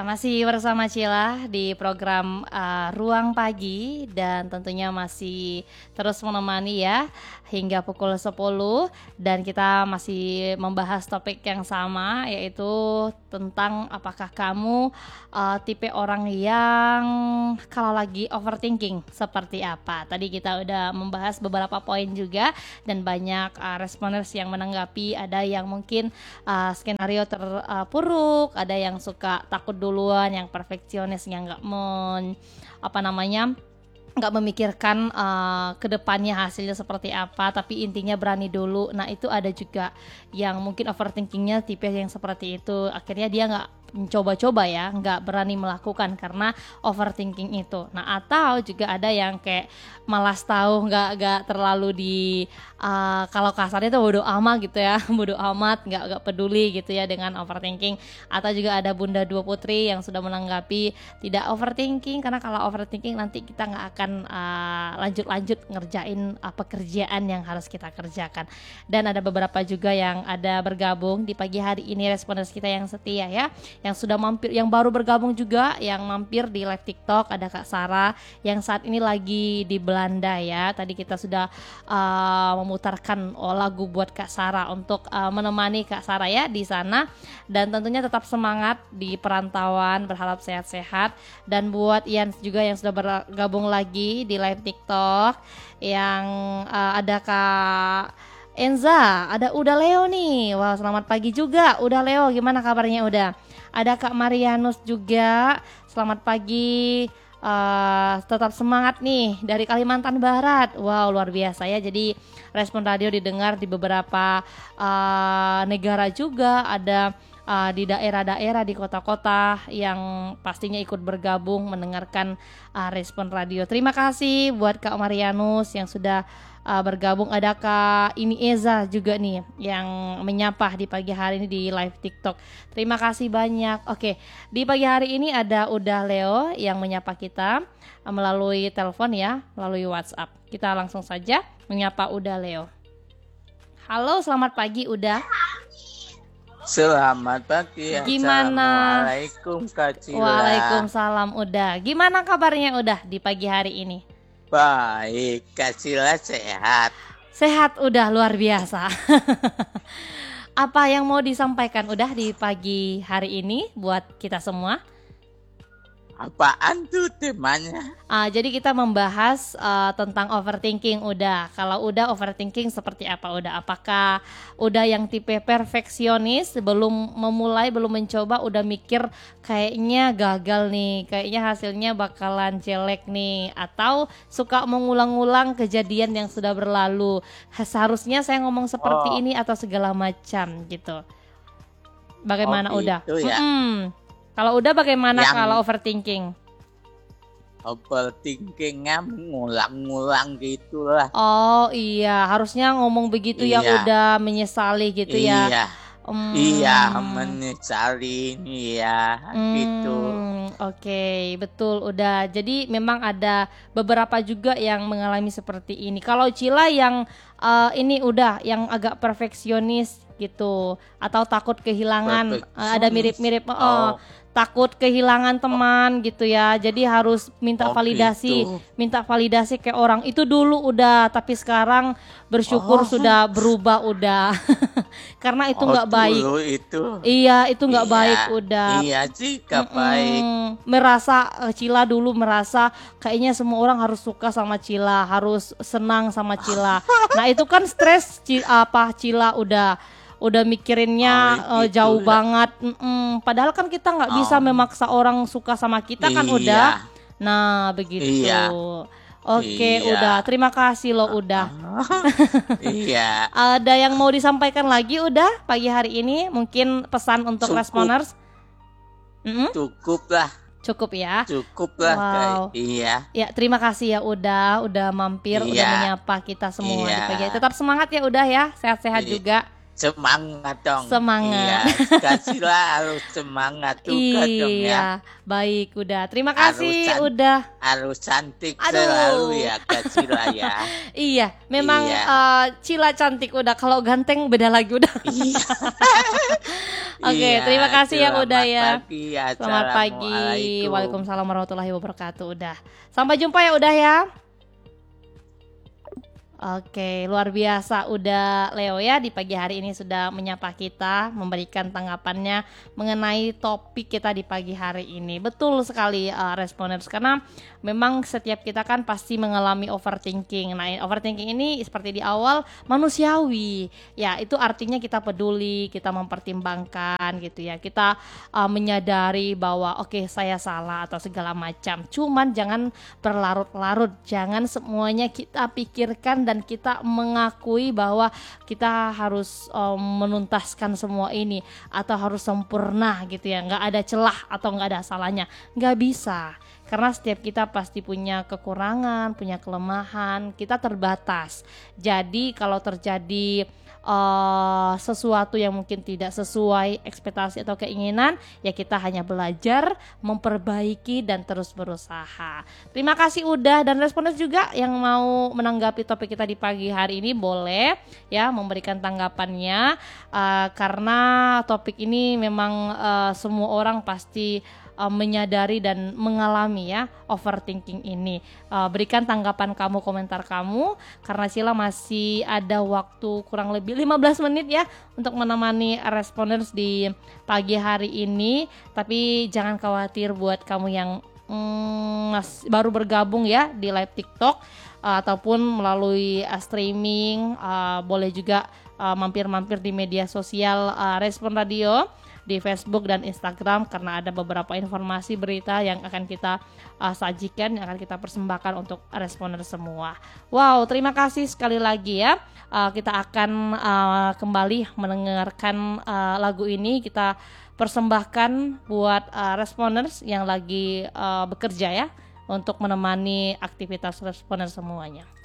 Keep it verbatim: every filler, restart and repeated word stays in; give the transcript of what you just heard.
Ya, masih bersama Cila di program uh, Ruang Pagi dan tentunya masih terus menemani ya hingga pukul sepuluh dan kita masih membahas topik yang sama yaitu tentang apakah kamu uh, tipe orang yang kalau lagi overthinking seperti apa. Tadi kita udah membahas beberapa poin juga dan banyak uh, responders yang menanggapi, ada yang mungkin uh, skenario terpuruk, ada yang suka takut duluan, yang perfeksionis, yang nggak men apa namanya nggak memikirkan uh, kedepannya hasilnya seperti apa, tapi intinya berani dulu. Nah itu ada juga yang mungkin overthinkingnya tipe yang seperti itu, akhirnya dia nggak mencoba-coba ya, nggak berani melakukan karena overthinking itu. Nah atau juga ada yang kayak malas tahu, nggak nggak terlalu di uh, kalau kasarnya tuh bodo amat gitu ya, bodo amat, nggak nggak peduli gitu ya dengan overthinking. Atau juga ada Bunda Dua Putri yang sudah menanggapi tidak overthinking karena kalau overthinking nanti kita nggak akan uh, lanjut-lanjut ngerjain uh, pekerjaan yang harus kita kerjakan. Dan ada beberapa juga yang ada bergabung di pagi hari ini, responders kita yang setia ya, yang sudah mampir, yang baru bergabung juga, yang mampir di live TikTok. Ada Kak Sarah yang saat ini lagi di Belanda ya. Tadi kita sudah uh, memutarkan oh, lagu buat Kak Sarah untuk uh, menemani Kak Sarah ya di sana. Dan tentunya tetap semangat di perantauan, berharap sehat-sehat. Dan buat Ian juga yang sudah bergabung lagi di live TikTok, yang uh, ada Kak Enza, ada Uda Leo nih. Wah, selamat pagi juga Uda Leo, gimana kabarnya Uda? Ada Kak Marianus juga, selamat pagi. Uh, tetap semangat nih dari Kalimantan Barat. Wow, luar biasa ya. Jadi Respon Radio didengar di beberapa uh, negara juga. Ada uh, di daerah-daerah, di kota-kota yang pastinya ikut bergabung mendengarkan uh, Respon Radio. Terima kasih buat Kak Marianus yang sudah Uh, bergabung. Ada Kak Ini Eza juga nih yang menyapa di pagi hari ini di live TikTok. Terima kasih banyak. Oke, di pagi hari ini ada Uda Leo yang menyapa kita uh, melalui telepon ya, melalui WhatsApp. Kita langsung saja menyapa Uda Leo. Halo, selamat pagi Uda. Selamat pagi. Gimana? Assalamualaikum Kak Cila. Waalaikumsalam Uda. Gimana kabarnya Uda di pagi hari ini? Baik, Kak Cila sehat. Sehat udah luar biasa. Apa yang mau disampaikan udah di pagi hari ini buat kita semua? Apaan tuh temanya? Uh, jadi kita membahas uh, tentang overthinking udah. Kalau udah overthinking seperti apa udah? Apakah udah yang tipe perfeksionis, belum memulai, belum mencoba, udah mikir kayaknya gagal nih, kayaknya hasilnya bakalan jelek nih, atau suka mengulang-ulang kejadian yang sudah berlalu? Seharusnya saya ngomong seperti oh. ini atau segala macam gitu. Bagaimana oh, udah? Gitu ya. Hmm. Kalau udah bagaimana yang kalau overthinking? Overthinkingnya ngulang-ngulang gitulah. Oh iya, harusnya ngomong begitu iya. ya udah menyesali gitu iya. ya. Hmm. Iya, menyesali ya hmm, gitu. Oke, okay, betul udah. Jadi memang ada beberapa juga yang mengalami seperti ini. Kalau Cila yang uh, ini udah yang agak perfeksionis gitu atau takut kehilangan, uh, ada mirip-mirip oh. oh takut kehilangan teman gitu ya, jadi harus minta oh, validasi gitu. minta validasi ke orang itu dulu udah, tapi sekarang bersyukur oh. sudah berubah udah karena itu nggak oh, baik itu. iya itu nggak iya, baik udah iya sih nggak baik. Merasa Cila dulu merasa kayaknya semua orang harus suka sama Cila, harus senang sama Cila. Nah itu kan stres apa Cila udah udah mikirinnya oh, gitu, jauh ya. banget. Mm-mm. Padahal kan kita nggak oh. bisa memaksa orang suka sama kita kan iya. udah. Nah begitu. Iya. Oke iya. udah. Terima kasih loh udah. Iya. Ada yang mau disampaikan lagi udah pagi hari ini? Mungkin pesan untuk Cukup. responders? Mm-hmm. Cukup lah. Cukup ya. Cukup lah. Wow. Kayak, iya. Ya terima kasih ya udah udah mampir, iya. udah menyapa kita semua iya. di pagi. Tetap semangat ya udah ya, sehat-sehat iya. juga. semangat dong. Semangat. Iya, kasihlah harus semangat juga dong ya. Iya, baik udah. Terima Harus kasih can- udah. Harus cantik Aduh. selalu ya, kasihlah ya. Iya, memang Iya. eh, Cila cantik udah. Kalau ganteng beda lagi udah. Iya. Oke, Iya, terima kasih ya udah ya. Selamat pagi. Selamat pagi. Assalamualaikum. Waalaikumsalam warahmatullahi wabarakatuh. Udah. Sampai jumpa ya udah ya. Oke, luar biasa udah Leo ya di pagi hari ini sudah menyapa kita, memberikan tanggapannya mengenai topik kita di pagi hari ini. Betul sekali uh, responers, karena memang setiap kita kan pasti mengalami overthinking. Nah, overthinking ini seperti di awal manusiawi. Ya, itu artinya kita peduli, kita mempertimbangkan gitu ya. Kita uh, menyadari bahwa oke, okay, saya salah atau segala macam. Cuman jangan berlarut-larut, jangan semuanya kita pikirkan dan dan kita mengakui bahwa kita harus um, menuntaskan semua ini atau harus sempurna gitu ya, nggak ada celah atau nggak ada salahnya, nggak bisa, karena setiap kita pasti punya kekurangan, punya kelemahan, kita terbatas. Jadi kalau terjadi Uh, sesuatu yang mungkin tidak sesuai ekspektasi atau keinginan, ya kita hanya belajar, memperbaiki dan terus berusaha. Terima kasih udah, dan responden juga yang mau menanggapi topik kita di pagi hari ini boleh ya memberikan tanggapannya, uh, karena topik ini memang uh, semua orang pasti Uh, menyadari dan mengalami ya overthinking ini. Uh, berikan tanggapan kamu, komentar kamu, karena Cila masih ada waktu kurang lebih lima belas menit ya untuk menemani responders di pagi hari ini. Tapi jangan khawatir buat kamu yang mm, mas, baru bergabung ya di live TikTok uh, ataupun melalui uh, streaming, uh, boleh juga uh, mampir-mampir di media sosial uh, Respon Radio di Facebook dan Instagram, karena ada beberapa informasi berita yang akan kita uh, sajikan, yang akan kita persembahkan untuk responder semua. Wow, terima kasih sekali lagi ya. Uh, kita akan uh, kembali mendengarkan uh, lagu ini, kita persembahkan buat uh, responders yang lagi uh, bekerja ya, untuk menemani aktivitas responder semuanya.